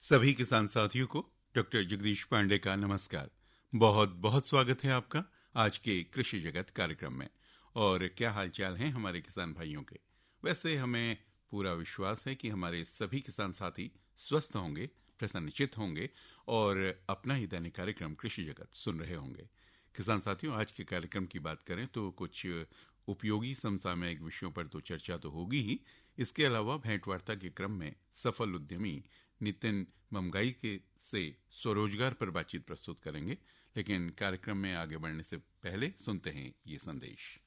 सभी किसान साथियों को डॉक्टर जगदीश पांडे का नमस्कार। बहुत बहुत स्वागत है आपका आज के कृषि जगत कार्यक्रम में। और क्या हालचाल हैं हमारे किसान भाइयों के। वैसे हमें पूरा विश्वास है कि हमारे सभी किसान साथी स्वस्थ होंगे, प्रसन्नचित्त होंगे और अपना ही दैनिक कार्यक्रम कृषि जगत सुन रहे होंगे। किसान साथियों, आज के कार्यक्रम की बात करें तो कुछ उपयोगी समसामयिक विषयों पर तो चर्चा तो होगी ही। इसके अलावा भेंटवार्ता के क्रम में सफल उद्यमी नितिन ममगाई के से स्वरोजगार पर बातचीत प्रस्तुत करेंगे। लेकिन कार्यक्रम में आगे बढ़ने से पहले सुनते हैं ये संदेश।